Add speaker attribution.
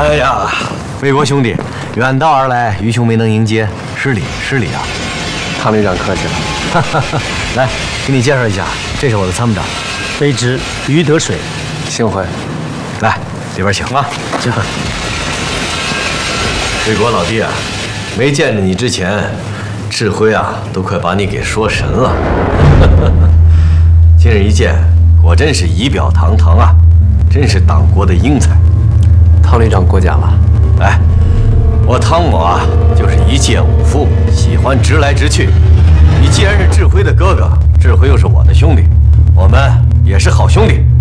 Speaker 1: 哎呀，魏国兄弟，远道而来，于兄没能迎接，失礼失礼啊！
Speaker 2: 唐旅长客气了。
Speaker 1: 来，给你介绍一下，这是我的参谋长，
Speaker 3: 卑职于德水，
Speaker 2: 幸会。
Speaker 1: 来，里边请啊。
Speaker 3: 这
Speaker 1: 魏国老弟啊，没见着你之前，志辉啊都快把你给说神了。今日一见，果真是仪表堂堂啊，真是党国的英才。
Speaker 2: 唐旅长过奖了。
Speaker 1: 哎，我汤某啊，就是一介武夫，喜欢直来直去。你既然是志辉的哥哥，志辉又是我的兄弟，我们也是好兄弟。